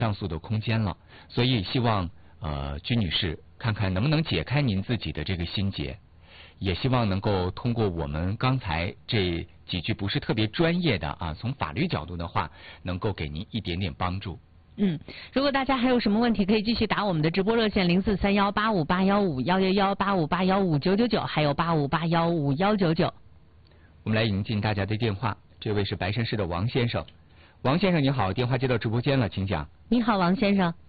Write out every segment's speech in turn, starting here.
上诉的空间了。所以希望居女士看看能不能解开您自己的这个心结，也希望能够通过我们刚才这几句不是特别专业的啊，从法律角度的话，能够给您一点点帮助。 如果大家还有什么问题，可以继续打我们的直播热线04318581511185815999，还有85815199。 我们来迎进大家的电话，这位是白山市的王先生。王先生你好，电话接到直播间了，请讲。 你好，王先生。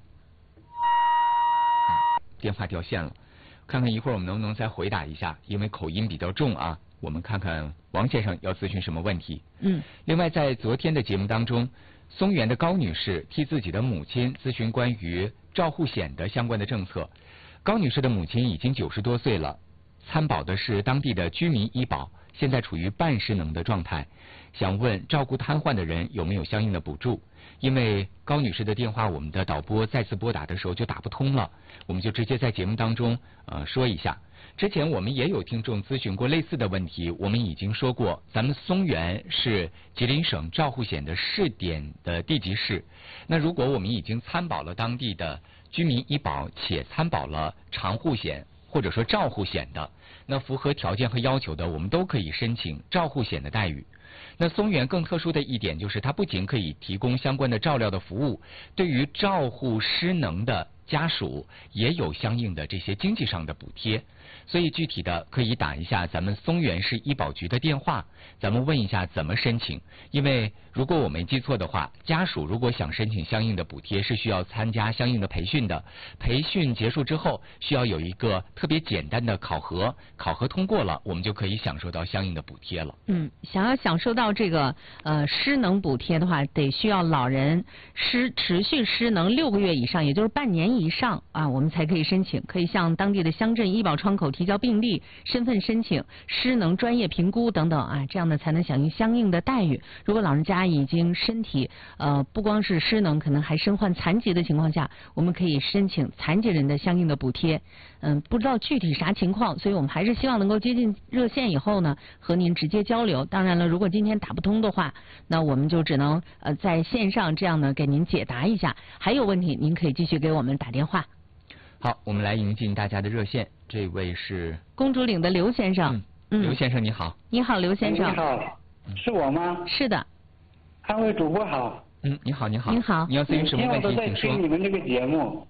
电话掉线了，看看一会儿我们能不能再回答一下，因为口音比较重啊。我们看看王先生要咨询什么问题。另外在昨天的节目当中，松原的高女士替自己的母亲咨询关于照护险的相关的政策。高女士的母亲已经90多岁了，参保的是当地的居民医保，现在处于半失能的状态，想问照顾瘫痪的人有没有相应的补助。因为高女士的电话我们的导播再次拨打的时候就打不通了，我们就直接在节目当中说一下。之前我们也有听众咨询过类似的问题，我们已经说过，咱们松原是吉林省照护险的试点的地级市。那如果我们已经参保了当地的居民医保，且参保了长护险或者说照护险的，那符合条件和要求的，我们都可以申请照护险的待遇。那松原更特殊的一点就是，它不仅可以提供相关的照料的服务，对于照护失能的家属也有相应的这些经济上的补贴。所以具体的可以打一下咱们松原市医保局的电话，咱们问一下怎么申请。因为如果我没记错的话，家属如果想申请相应的补贴，是需要参加相应的培训的。培训结束之后，需要有一个特别简单的考核，考核通过了，我们就可以享受到相应的补贴了。 想要享受到这个失能补贴的话，得需要老人持续失能6个月以上，也就是半年以上啊，我们才可以申请。可以向当地的乡镇医保窗口提交病历、身份申请、失能专业评估等等啊，这样呢才能享用相应的待遇。如果老人家已经身体不光是失能，可能还身患残疾的情况下，我们可以申请残疾人的相应的补贴。不知道具体啥情况，所以我们还是希望能够接近热线以后呢，和您直接交流。当然了，如果今天打不通的话，那我们就只能在线上这样呢给您解答一下。还有问题，您可以继续给我们打电话。 好，我们来迎进大家的热线，这位是公主岭的刘先生。 刘先生你好。 你好，刘先生。 你好，是我吗？ 是的。 二位主播好。 你好，你好。 你好。 你要咨询什么问题？ 我都在听你们这个节目。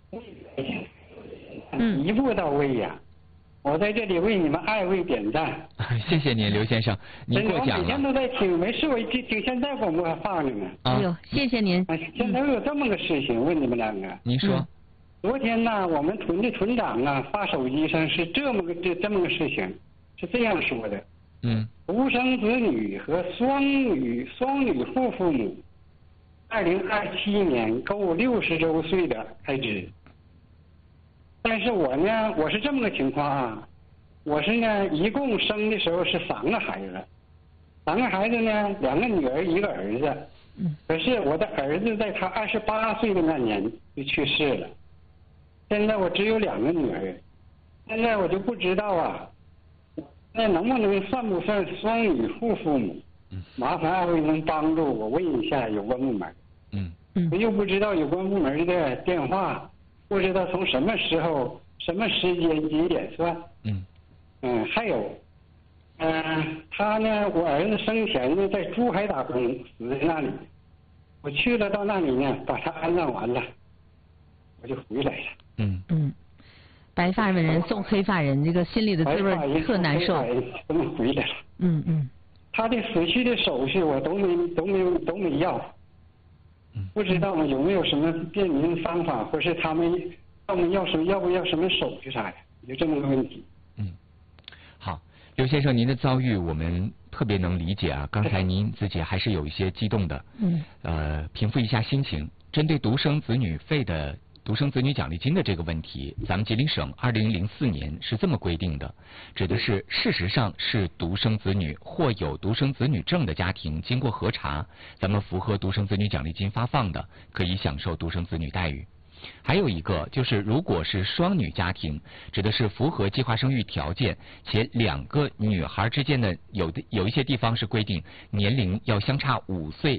一步到位呀。我在这里为你们2位点赞。 谢谢您，刘先生，您过奖了。 我每天都在听，没事我一听现在广播还放着呢。 哎呦，谢谢您。 现在有这么个事情问你们2个。 您说。 昨天呢，我们屯的屯长啊发手机上是这么个事情，是这样说的。独生子女和双女户父母，2027年够60周岁的开支。但是我呢，我是这么个情况啊，我是呢一共生的时候是3个孩子，3个孩子呢2个女儿1个儿子。可是我的儿子在他28岁的那年就去世了。现在我只有2个女儿，现在我就不知道啊，那能不能算不算双女户父母？麻烦2位能帮助我问一下有关部门。我又不知道有关部门的电话，不知道从什么时候、什么时间几点算。还有，他呢，我儿子生前呢在珠海打工，死在那里。我去了到那里呢，把他安葬完了，我就回来了。 白发人送黑发人，这个心里的滋味特难受。 怎么回来了？他的死去的手续我都没要。不知道有没有什么便民方法，或是他们要不要什么手续啥的，就这么个问题。 好，刘先生，您的遭遇我们特别能理解啊。刚才您自己还是有一些激动的。平复一下心情。针对独生子女奖励金的这个问题，咱们吉林省2004年是这么规定的，指的是事实上是独生子女或有独生子女证的家庭，经过核查，咱们符合独生子女奖励金发放的，可以享受独生子女待遇。还有一个就是，如果是双女家庭，指的是符合计划生育条件，且2个女孩之间的有一些地方是规定年龄要相差5岁